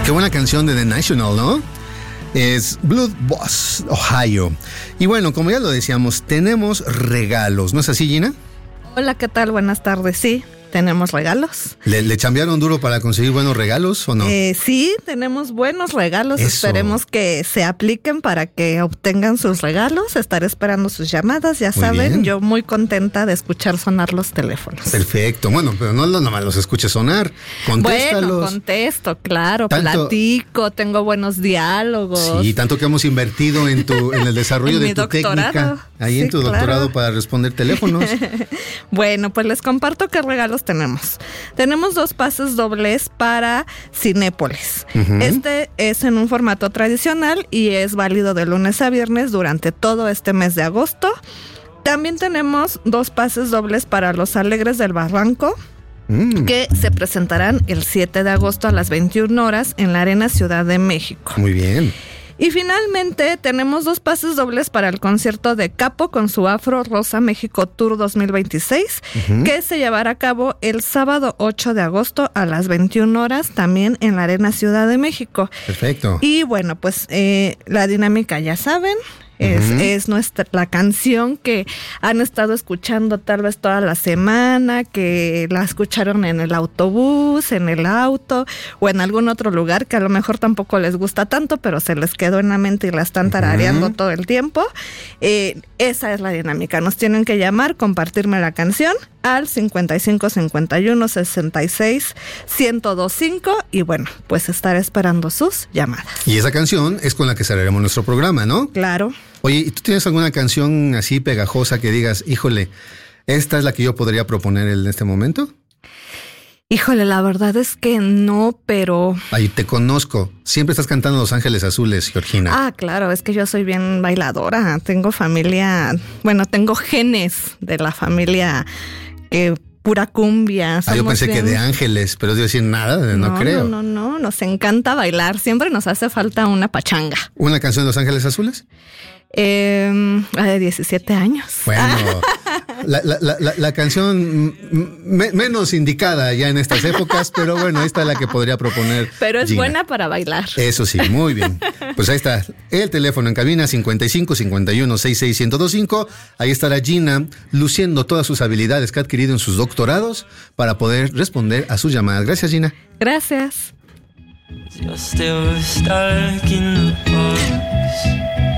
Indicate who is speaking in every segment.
Speaker 1: Qué buena canción de The National, ¿no? Es Blood Boss, Ohio. Y bueno, como ya lo decíamos, tenemos regalos, ¿no es así, Gina?
Speaker 2: Hola, ¿qué tal? Buenas tardes, sí. Tenemos regalos.
Speaker 1: ¿Le chambearon duro para conseguir buenos regalos o no?
Speaker 2: Sí, tenemos buenos regalos.
Speaker 1: Eso.
Speaker 2: Esperemos que se apliquen para que obtengan sus regalos. Estaré esperando sus llamadas, ya saben.
Speaker 1: bien.
Speaker 2: Yo muy contenta de escuchar sonar los teléfonos.
Speaker 1: Perfecto. Bueno, pero no nomás los escuche sonar. Contéstalos.
Speaker 2: Bueno, contesto, claro,
Speaker 1: Tanto-
Speaker 2: platico, tengo buenos diálogos.
Speaker 1: Sí, tanto que hemos invertido en el desarrollo
Speaker 2: En
Speaker 1: de
Speaker 2: mi
Speaker 1: tu
Speaker 2: doctorado.
Speaker 1: técnica. Ahí
Speaker 2: Sí,
Speaker 1: en tu
Speaker 2: claro.
Speaker 1: doctorado para responder teléfonos.
Speaker 2: Bueno, pues les comparto qué regalos tenemos. Tenemos 2 pases dobles para Cinépolis.
Speaker 1: Ujú.
Speaker 2: Este es en un formato tradicional y es válido de lunes a viernes durante todo este mes de agosto. También tenemos 2 pases dobles para Los Alegres del Barranco, que se presentarán el 7 de agosto a las 21 horas en la Arena Ciudad de México.
Speaker 1: Muy bien.
Speaker 2: Y finalmente tenemos 2 pases dobles para el concierto de Capo con su Afro Rosa México Tour 2026, que se llevará a cabo el sábado 8 de agosto a las 21 horas también en la Arena Ciudad de México.
Speaker 1: Perfecto.
Speaker 2: Y bueno, pues la dinámica ya saben. Es la canción que han estado escuchando tal vez toda la semana, que la escucharon en el autobús, en el auto o en algún otro lugar que a lo mejor tampoco les gusta tanto, pero se les quedó en la mente y la están tarareando todo el tiempo. Esa es la dinámica. Nos tienen que llamar, compartirme la canción al 55 51 66 1025 y bueno, pues estar esperando sus llamadas.
Speaker 1: Y esa canción es con la que cerraremos nuestro programa, ¿no?
Speaker 2: Claro.
Speaker 1: Oye, ¿y tú tienes alguna canción así pegajosa que digas, híjole, esta es la que yo podría proponer en este momento?
Speaker 2: Híjole, la verdad es que no, pero...
Speaker 1: Ahí te conozco. Siempre estás cantando Los Ángeles Azules, Georgina.
Speaker 2: Ah, claro, es que yo soy bien bailadora. Tengo familia, bueno, tengo genes de la familia pura cumbia.
Speaker 1: Yo
Speaker 2: Somos
Speaker 1: pensé que
Speaker 2: bien-
Speaker 1: de ángeles, pero decir nada, no creo.
Speaker 2: No, nos encanta bailar. Siempre nos hace falta una pachanga.
Speaker 1: ¿Una canción de Los Ángeles Azules?
Speaker 2: La de 17 años.
Speaker 1: Bueno, la canción menos indicada ya en estas épocas, pero bueno, esta es la que podría proponer
Speaker 2: Pero es
Speaker 1: Gina.
Speaker 2: buena para bailar.
Speaker 1: Eso sí, muy bien. Pues ahí está el teléfono en cabina 55 51 66 1025. Ahí estará Gina luciendo todas sus habilidades que ha adquirido en sus doctorados para poder responder a sus llamadas. Gracias, Gina.
Speaker 2: Gracias.
Speaker 3: You're still stuck in the past.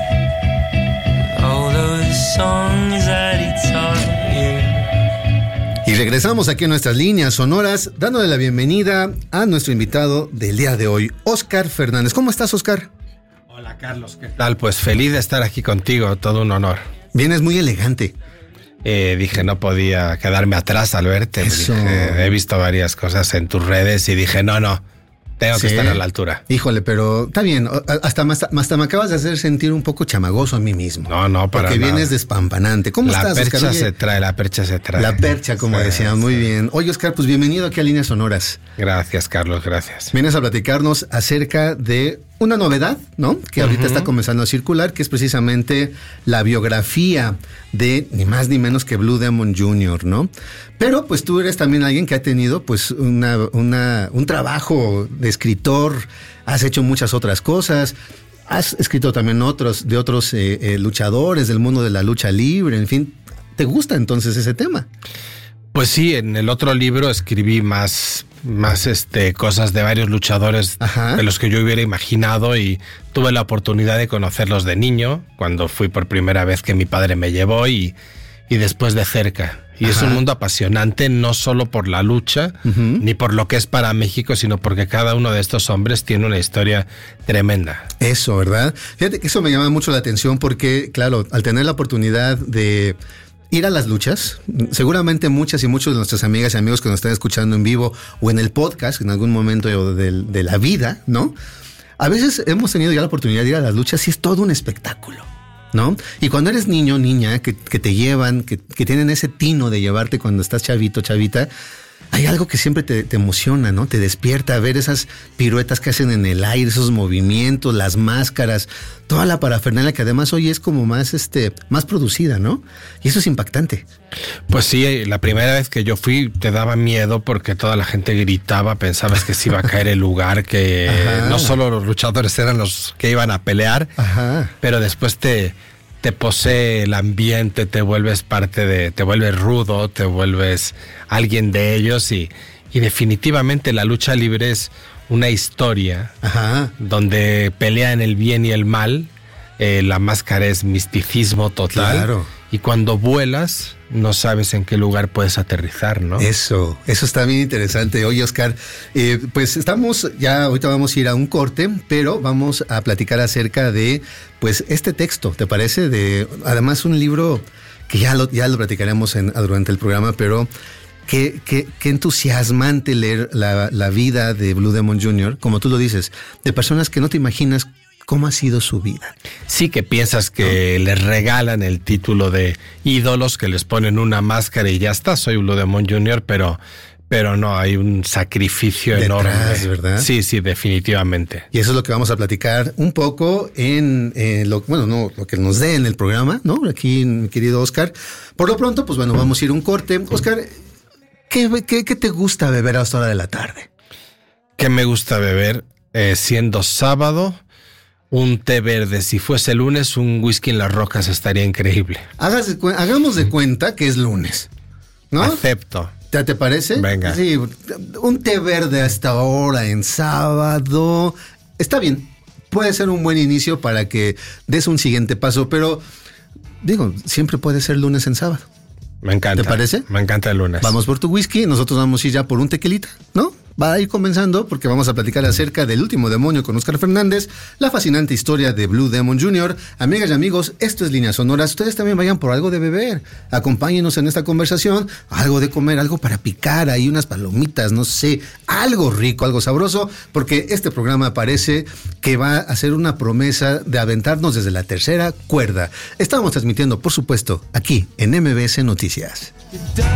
Speaker 3: All those songs that he taught you.
Speaker 1: Y regresamos aquí a nuestras líneas sonoras, dándole la bienvenida a nuestro invitado del día de hoy, Óscar Fernández. ¿Cómo estás, Óscar?
Speaker 4: Hola, Carlos, ¿qué tal? Pues feliz de estar aquí contigo, todo un honor.
Speaker 1: Vienes muy elegante.
Speaker 4: Dije, no podía quedarme atrás al verte.
Speaker 1: Eso.
Speaker 4: Dije, he visto varias cosas en tus redes y dije, no, tengo que
Speaker 1: Sí.
Speaker 4: estar a la altura.
Speaker 1: Híjole, pero está bien. Hasta me acabas de hacer sentir un poco chamagoso a mí mismo.
Speaker 4: No, para
Speaker 1: Porque
Speaker 4: nada.
Speaker 1: vienes despampanante. ¿Cómo
Speaker 4: La
Speaker 1: estás,
Speaker 4: percha
Speaker 1: Óscar? Oye,
Speaker 4: se trae, la percha se trae.
Speaker 1: la percha, como
Speaker 4: Sí,
Speaker 1: decían. Muy
Speaker 4: sí.
Speaker 1: bien. Oye, Óscar, pues bienvenido aquí a Líneas Sonoras.
Speaker 4: Gracias, Carlos, gracias.
Speaker 1: Vienes a platicarnos acerca de una novedad, ¿no? Que ahorita está comenzando a circular, que es precisamente la biografía de ni más ni menos que Blue Demon Jr., ¿no? Pero pues tú eres también alguien que ha tenido pues un trabajo de escritor, has hecho muchas otras cosas, has escrito también de otros luchadores del mundo de la lucha libre, en fin, ¿te gusta entonces ese tema?
Speaker 4: Pues sí, en el otro libro escribí más cosas de varios luchadores
Speaker 1: Ajá.
Speaker 4: de los que yo hubiera imaginado y tuve la oportunidad de conocerlos de niño, cuando fui por primera vez que mi padre me llevó y después de cerca. Y es
Speaker 1: Ajá.
Speaker 4: un mundo apasionante, no solo por la lucha, ni por lo que es para México, sino porque cada uno de estos hombres tiene una historia tremenda.
Speaker 1: Eso, ¿verdad? Fíjate que eso me llama mucho la atención porque, claro, al tener la oportunidad de ir a las luchas, seguramente muchas y muchos de nuestras amigas y amigos que nos están escuchando en vivo o en el podcast en algún momento de la vida, ¿no? A veces hemos tenido ya la oportunidad de ir a las luchas y es todo un espectáculo, ¿no? Y cuando eres niño, niña, que te llevan, que tienen ese tino de llevarte cuando estás chavito, chavita, hay algo que siempre te emociona, ¿no? Te despierta a ver esas piruetas que hacen en el aire, esos movimientos, las máscaras, toda la parafernalia que además hoy es como más producida, ¿no? Y eso es impactante.
Speaker 4: Pues sí, la primera vez que yo fui te daba miedo porque toda la gente gritaba, pensabas que se iba a caer el lugar, que no solo los luchadores eran los que iban a pelear, pero después te posee el ambiente, te vuelves te vuelves rudo, te vuelves alguien de ellos y definitivamente la lucha libre es una historia donde pelean el bien y el mal, la máscara es misticismo total.
Speaker 1: Claro.
Speaker 4: Y cuando vuelas, no sabes en qué lugar puedes aterrizar, ¿no?
Speaker 1: Eso está bien interesante. Oye, Oscar, pues ahorita vamos a ir a un corte, pero vamos a platicar acerca de, pues, este texto, ¿te parece? Además, un libro que ya lo platicaremos durante el programa, pero qué entusiasmante leer la vida de Blue Demon Jr., como tú lo dices, de personas que no te imaginas cómo ha sido su vida.
Speaker 4: Sí, que piensas que les regalan el título de ídolos, que les ponen una máscara y ya está, soy Blue Demon Jr., pero no, hay un sacrificio enorme.
Speaker 1: ¿Verdad?
Speaker 4: Sí, definitivamente.
Speaker 1: Y eso es lo que vamos a platicar un poco en lo que nos dé en el programa, ¿no? Aquí, mi querido Oscar. Por lo pronto, pues bueno, vamos a ir a un corte. Oscar, ¿qué te gusta beber a esta hora de la tarde?
Speaker 4: ¿Qué me gusta beber? Siendo sábado, un té verde. Si fuese lunes, un whisky en las rocas estaría increíble.
Speaker 1: Hagamos de cuenta que es lunes, ¿no?
Speaker 4: Acepto.
Speaker 1: ¿Te parece?
Speaker 4: Venga.
Speaker 1: Sí, un té verde a esta hora en sábado. Está bien. Puede ser un buen inicio para que des un siguiente paso, pero digo, siempre puede ser lunes en sábado.
Speaker 4: Me encanta.
Speaker 1: ¿Te parece?
Speaker 4: Me encanta el lunes.
Speaker 1: Vamos por tu whisky, nosotros vamos a ir ya por un tequilita, ¿no? Va a ir comenzando porque vamos a platicar acerca del último demonio con Oscar Fernández, la fascinante historia de Blue Demon Jr. Amigas y amigos, esto es Líneas Sonoras. Ustedes también vayan por algo de beber. Acompáñenos en esta conversación, algo de comer, algo para picar, ahí unas palomitas, no sé, algo rico, algo sabroso, porque este programa parece que va a ser una promesa de aventarnos desde la tercera cuerda. Estamos transmitiendo, por supuesto, aquí en MBS Noticias.